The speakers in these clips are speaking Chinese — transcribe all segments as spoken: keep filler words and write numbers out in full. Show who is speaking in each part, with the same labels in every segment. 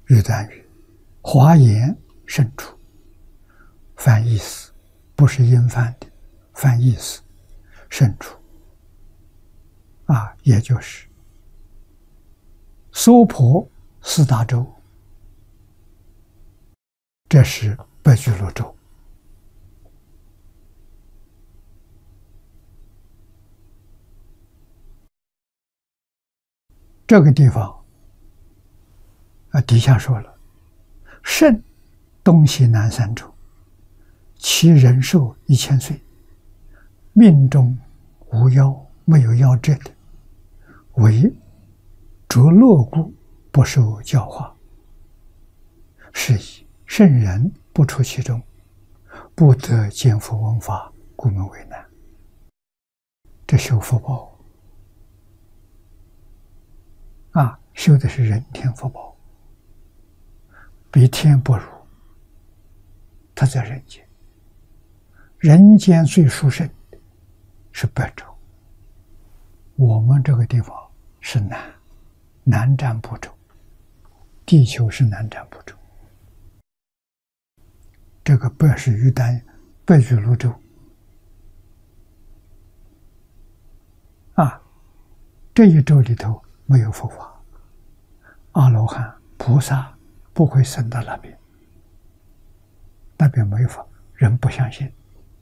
Speaker 1: 玉断语，华严胜出，翻意思，不是音翻的，翻意思，胜出啊，也就是娑婆四大洲，这是北俱泸州。这个地方啊，底下说了，圣东西南三洲，其人寿一千岁，命中无夭，没有夭折的，为着落故，不受教化。是以圣人不出其中，不得见佛闻法，故名为难。这修福报啊，修的是人天福报，比天不如。他在人间，人间最殊胜的是北洲，我们这个地方是南，南瞻部洲，地球是南瞻部洲。这个北是于丹，北俱泸州啊，这一洲里头没有佛法，阿罗汉、菩萨不会生到那边，那边没有佛，人不相信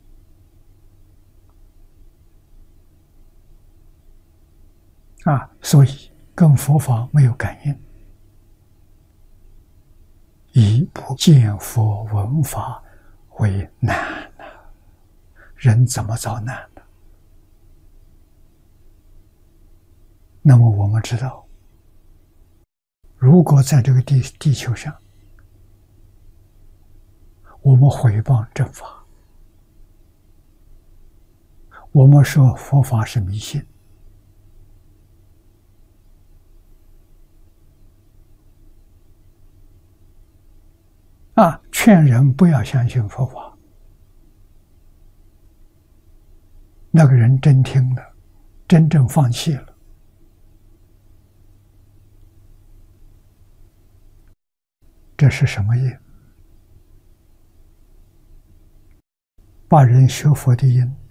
Speaker 1: 啊，所以跟佛法没有感应，以不见佛闻法为难啊，人怎么遭难呢？那么我们知道，如果在这个地地球上，我们毁谤正法，我们说佛法是迷信，啊，劝人不要相信佛法，那个人真听了，真正放弃了，这是什么业？把人学佛的因